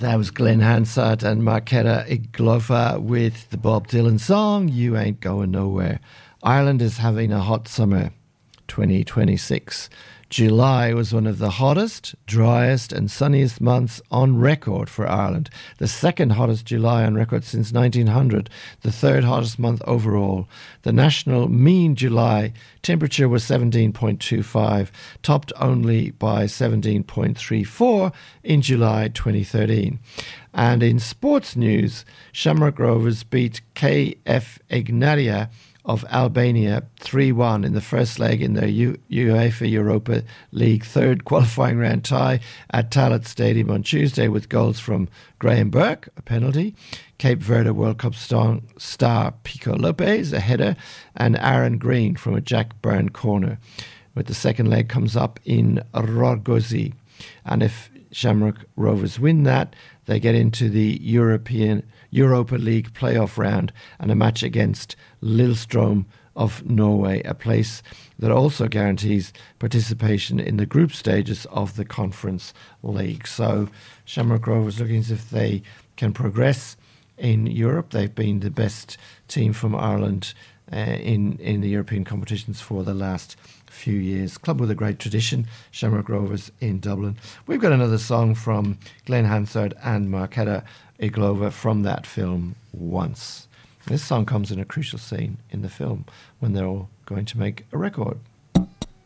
That was Glenn Hansard and Marketa Iglova with the Bob Dylan song, You Ain't Going Nowhere. Ireland is having a hot summer, 2026. July was one of the hottest, driest and sunniest months on record for Ireland. The second hottest July on record since 1900, the third hottest month overall. The national mean July temperature was 17.25, topped only by 17.34 in July 2013. And in sports news, Shamrock Rovers beat KF Ignatia of Albania 3-1 in the first leg in their UEFA Europa League third qualifying round tie at Tallaght Stadium on Tuesday with goals from Graham Burke, a penalty, Cape Verde World Cup star Pico Lopez, a header, and Aaron Green from a Jack Byrne corner. But the second leg comes up in Rogozzi. And if Shamrock Rovers win that, they get into the Europa League playoff round and a match against Lillestrøm of Norway, a place that also guarantees participation in the group stages of the Conference League. So Shamrock Rovers looking as if they can progress in Europe. They've been the best team from Ireland in the European competitions for the last few years. Club with a great tradition, Shamrock Rovers in Dublin. We've got another song from Glenn Hansard and Marketa Iglova from that film, Once. This song comes in a crucial scene in the film when they're all going to make a record.